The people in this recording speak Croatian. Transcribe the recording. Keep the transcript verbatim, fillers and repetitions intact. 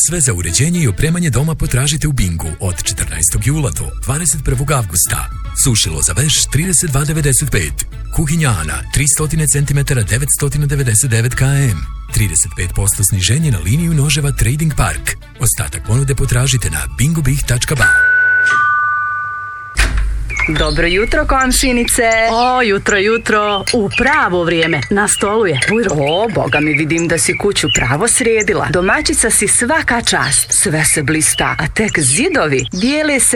Sve za uređenje i opremanje doma potražite u Bingu od četrnaestog jula do dvadeset prvog avgusta. Sušilo za veš trideset dva devedeset pet. Kuhinja Ana tristo centimetara devetsto devedeset devet kilometara. trideset pet posto sniženje na liniju noževa Trading Park. Ostatak ponude potražite na bingobih tačka ba. Dobro jutro, komšinice. O, jutro, jutro. U pravo vrijeme. Na stolu je. Bujro. O, boga mi, vidim da si kuću pravo sredila. Domaćica si svaka čast. Sve se blista, a tek zidovi dijele se